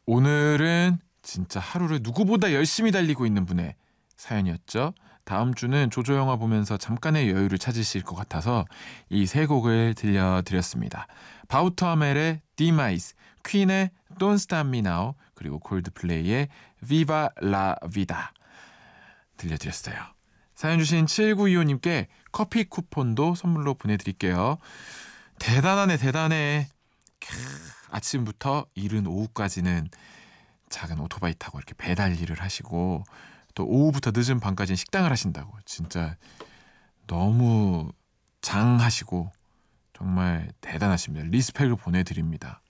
오늘은 진짜 하루를 누구보다 열심히 달리고 있는 분의 사연이었죠. 다음 주는 조조 영화 보면서 잠깐의 여유를 찾으실 것 같아서 이 세 곡을 들려드렸습니다. 바우터멜의 Demise, 퀸의 Don't Stop Me Now, 그리고 콜드플레이의 Viva La Vida 들려드렸어요. 사연 주신 7925님께 커피 쿠폰도 선물로 보내드릴게요. 대단하네, 대단해. 아침부터 이른 오후까지는 작은 오토바이 타고 이렇게 배달 일을 하시고 또 오후부터 늦은 밤까지는 식당을 하신다고. 진짜 너무 장하시고 정말 대단하십니다. 리스펙을 보내드립니다.